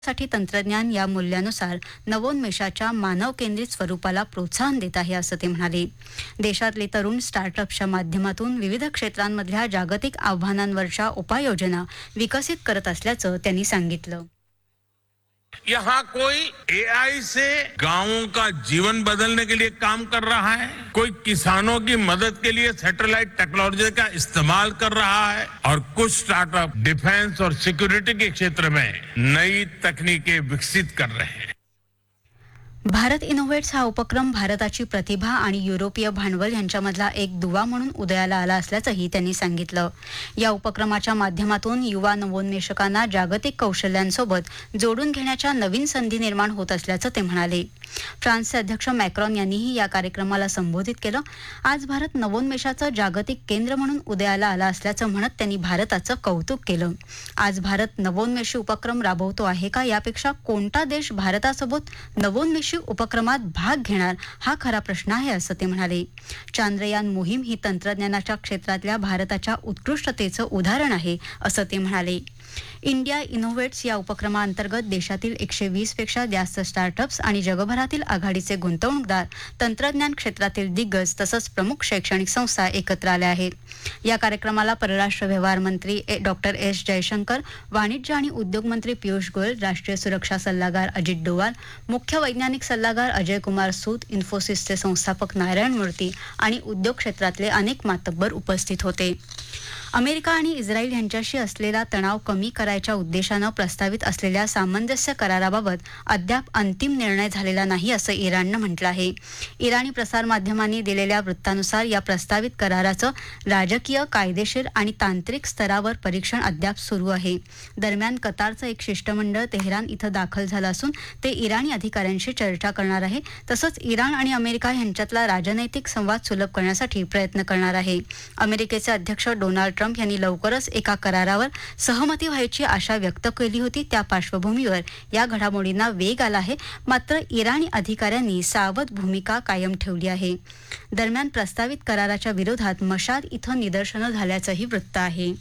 साठी तंत्रज्ञान या मूल्यानुसार नवोन्मेषाच्या मानव केंद्रित स्वरूपाला प्रोत्साहन देत आहे असं ते म्हणाले. देशातले तरुण स्टार्टअप्सच्या माध्यमातून विविध क्षेत्रांमधल्या जागतिक आव्हानांवरच्या उपाययोजना विकसित करत असल्याचं त्यांनी सांगितलं. यहाँ कोई एआई से गांवों का जीवन बदलने के लिए काम कर रहा है, कोई किसानों की मदद के लिए सैटेलाइट टेक्नोलॉजी का इस्तेमाल कर रहा है और कुछ स्टार्टअप डिफेंस और सिक्योरिटी के क्षेत्र में नई तकनीकें विकसित कर रहे हैं. भारत इनोव्हेट्स हा उपक्रम भारताची प्रतिभा आणि युरोपीय भांडवल यांच्यामधला एक दुवा म्हणून उदयाला आला असल्याचंही त्यांनी सांगितलं. या उपक्रमाच्या माध्यमातून युवा नवोन्मेषकांना जागतिक कौशल्यांसोबत जोडून घेण्याच्या नवीन संधी निर्माण होत असल्याचं ते म्हणाले. फ्रान्सचे अध्यक्ष मॅक्रॉन यांनीही या कार्यक्रमाला संबोधित केलं. आज भारत नवोन्मेषाचं जागतिक केंद्र म्हणून उदयाला आला असल्याचं म्हणत त्यांनी भारताचं कौतुक केलं. आज भारत नवोन्मेषी उपक्रम राबवतो आहे का, यापेक्षा कोणता देश भारतासोबत नवोन्मेषी उपक्रमात भाग घेणार हा खरा प्रश्न आहे असं ते म्हणाले. चांद्रयान मोहीम ही तंत्रज्ञानाच्या क्षेत्रातल्या भारताच्या उत्कृष्टतेचं उदाहरण आहे असं ते म्हणाले. इंडिया इनोव्हेट्स या उपक्रमाअंतर्गत देशातील 120 पेक्षा जास्त स्टार्टअप्स आणि जगभरातील आघाडीचे गुंतवणूकदार, तंत्रज्ञान क्षेत्रातील दिग्गज तसंच प्रमुख शैक्षणिक संस्था एकत्र आल्या आहेत. या कार्यक्रमाला परराष्ट्र व्यवहार मंत्री डॉक्टर एस जयशंकर, वाणिज्य आणि उद्योग मंत्री पियुष गोयल, राष्ट्रीय सुरक्षा सल्लागार अजित डोवाल, मुख्य वैज्ञानिक सल्लागार अजय कुमार सूद, इन्फोसिसचे संस्थापक नारायण मूर्ती आणि उद्योग क्षेत्रातले अनेक मातब्बर उपस्थित होते. अमेरिका आणि इस्रायल यांच्याशी असलेला तणाव कमी करायच्या उद्देशानं प्रस्तावित असलेल्या सामंजस्य कराराबाबत अद्याप अंतिम निर्णय झालेला नाही असं इराणनं म्हटलं आहे. इराणी प्रसारमाध्यमांनी दिलेल्या वृत्तानुसार या प्रस्तावित कराराचं राजकीय, कायदेशीर आणि तांत्रिक स्तरावर परीक्षण अद्याप सुरू आहे. दरम्यान कतारचं एक शिष्टमंडळ तेहरान इथं दाखल झालं असून ते इराणी अधिकाऱ्यांशी चर्चा करणार आहे. तसंच इराण आणि अमेरिका यांच्यातला राजनैतिक संवाद सुलभ करण्यासाठी प्रयत्न करणार आहे. अमेरिकेचे अध्यक्ष डोनाल्ड ट्रम्प यांनी लवकरच एका करारावर सहमती व्हायची आशा व्यक्त केली होती. त्या पार्श्वभूमीवर या घडामोडींना वेग आला आहे. मात्र इराणी अधिकाऱ्यांनी सावध भूमिका कायम ठेवली आहे. दरम्यान प्रस्तावित कराराच्या विरोधात मशाद इथं निदर्शनं झाल्याचंही वृत्त आहे.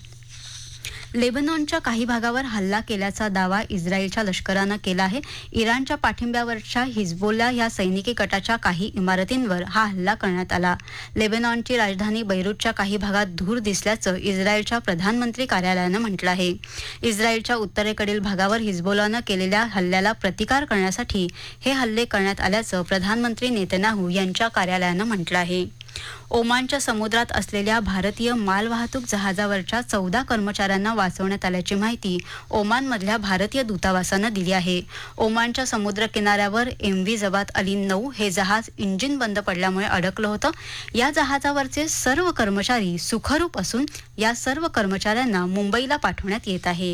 लेबनॉनच्या काही भागावर हल्ला केल्याचा दावा इस्रायलच्या लष्करानं केला आहे. इराणच्या पाठिंब्यावरच्या हिजबोल्ला या सैनिकी गटाच्या काही इमारतींवर हा हल्ला करण्यात आला. लेबनॉनची राजधानी बैरूतच्या काही भागात धूर दिसल्याचं इस्रायलच्या प्रधानमंत्री कार्यालयानं म्हटलं आहे. इस्रायलच्या उत्तरेकडील भागावर हिजबोलानं केलेल्या हल्ल्याला प्रतिकार करण्यासाठी हे हल्ले करण्यात आल्याचं प्रधानमंत्री नेतन्याहू यांच्या कार्यालयानं म्हटलं आहे. ओमानच्या समुद्रात असलेल्या भारतीय मालवाहतूक जहाजावरच्या 14 कर्मचाऱ्यांना वाचवण्यात आल्याची माहिती ओमानमधल्या भारतीय दूतावासानं दिली आहे. ओमानच्या समुद्र किनाऱ्यावर MV जवात अली 9 हे जहाज इंजिन बंद पडल्यामुळे अडकलं होतं. या जहाजावरचे सर्व कर्मचारी सुखरूप असून या सर्व कर्मचाऱ्यांना मुंबईला पाठवण्यात येत आहे.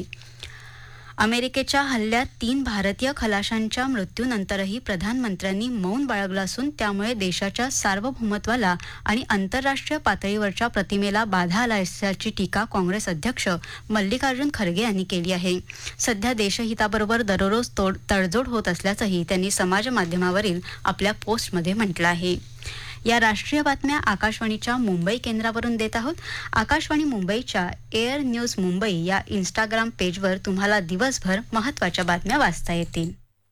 अमेरिकेच्या हल्ल्यात 3 भारतीय खलाशांच्या मृत्यूनंतरही प्रधानमंत्र्यांनी मौन बाळगलं असून त्यामुळे देशाच्या सार्वभौमत्वाला आणि आंतरराष्ट्रीय पातळीवरच्या प्रतिमेला बाधा आला असल्याची टीका काँग्रेस अध्यक्ष मल्लिकार्जुन खरगे यांनी केली आहे. सध्या देशहिताबरोबर दररोज तडजोड होत असल्याचंही त्यांनी समाज माध्यमावरील आपल्या पोस्टमध्ये म्हटलं आहे. या राष्ट्रीय बातम्या आकाशवाणीच्या मुंबई केंद्रावरून देत आहोत. आकाशवाणी मुंबईच्या एअर न्यूज मुंबई या इंस्टाग्राम पेजवर तुम्हाला दिवसभर महत्त्वाच्या बातम्या वाचता येतील.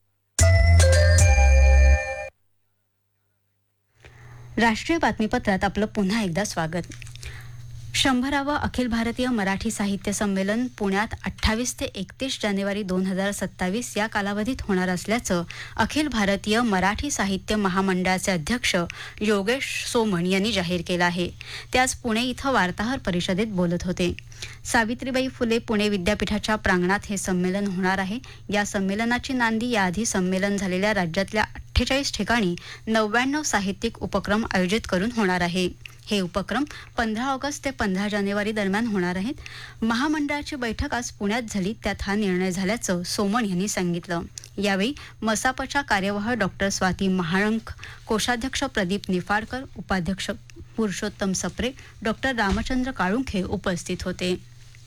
राष्ट्रीय बातमीपत्रात आपलं पुन्हा एकदा स्वागत. 100वे अखिल भारतीय मराठी साहित्य संमेलन पुण्यात 28 ते 31 जानेवारी 2027 या कालावधीत होणार असल्याचं अखिल भारतीय मराठी साहित्य महामंडळाचे अध्यक्ष योगेश सोमण यांनी जाहीर केलं आहे. ते आज पुणे इथं वार्ताहर परिषदेत बोलत होते. सावित्रीबाई फुले पुणे विद्यापीठाच्या प्रांगणात हे संमेलन होणार आहे. या संमेलनाची नांदी याआधी संमेलन झालेल्या राज्यातल्या 48 ठिकाणी 99 साहित्यिक उपक्रम आयोजित करून होणार आहे. हे उपक्रम 15 ऑगस्ट ते 15 जानेवारी दरम्यान होणार आहेत. महामंडळाची बैठक आज पुण्यात झाली, त्यात हा निर्णय झाल्याचं सोमण यांनी सांगितलं. यावेळी मसापच्या कार्यवाह डॉक्टर स्वाती महाळंक, कोषाध्यक्ष प्रदीप निफाडकर, उपाध्यक्ष पुरुषोत्तम सप्रे, डॉक्टर रामचंद्र काळुंखे उपस्थित होते.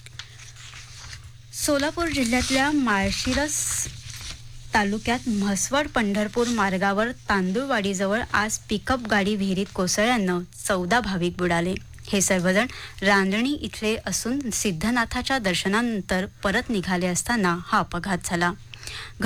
सोलापूर जिल्ह्यातल्या माळशिरस तालुक्यात म्हसवड पंढरपूर मार्गावर तांदूळवाडीजवळ आज पिकअप गाडी विहिरीत कोसळल्यानं 14 भाविक बुडाले. हे सर्वजण रांजणी इथले असून सिद्धनाथाच्या दर्शनानंतर परत निघाले असताना हा अपघात झाला.